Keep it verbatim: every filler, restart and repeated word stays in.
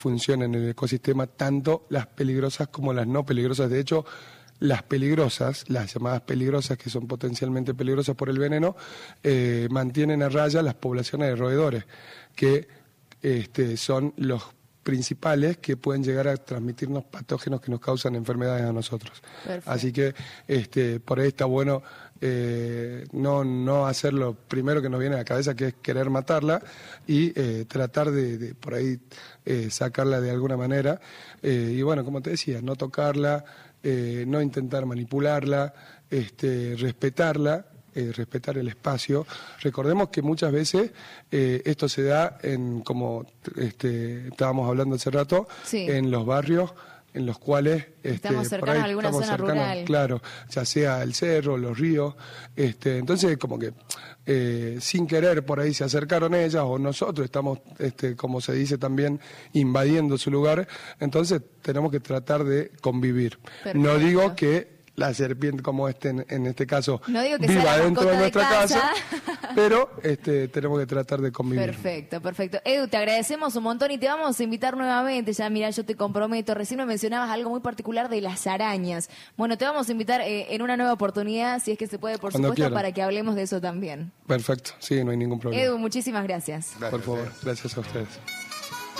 funcionan en el ecosistema, tanto las peligrosas como las no peligrosas. De hecho, las peligrosas, las llamadas peligrosas, que son potencialmente peligrosas por el veneno, eh, mantienen a raya las poblaciones de roedores, que este, son los principales que pueden llegar a transmitirnos patógenos que nos causan enfermedades a nosotros. Perfecto. Así que este, por ahí está bueno eh, no, no hacer lo primero que nos viene a la cabeza, que es querer matarla, y eh, tratar de, de por ahí eh, sacarla de alguna manera. Eh, y bueno, como te decía, no tocarla, eh, no intentar manipularla, este, respetarla. Eh, respetar el espacio. Recordemos que muchas veces eh, esto se da en, como este, estábamos hablando hace rato, sí, en los barrios en los cuales este, estamos cercanos a alguna estamos zona cercanos, rural. Claro, ya sea el cerro, los ríos, este, entonces como que eh, sin querer por ahí se acercaron ellas, o nosotros estamos, este, como se dice también, invadiendo su lugar, entonces tenemos que tratar de convivir. Perfecto. No digo que la serpiente, como este en, en este caso, no digo que viva sea dentro de nuestra de casa, casa pero este, tenemos que tratar de convivir. Perfecto, perfecto. Edu, te agradecemos un montón y te vamos a invitar nuevamente. Ya, mira, yo te comprometo. Recién me mencionabas algo muy particular de las arañas. Bueno, te vamos a invitar eh, en una nueva oportunidad, si es que se puede, por Cuando supuesto, quieran, para que hablemos de eso también. Perfecto, sí, no hay ningún problema. Edu, muchísimas gracias. gracias por favor, gracias a ustedes.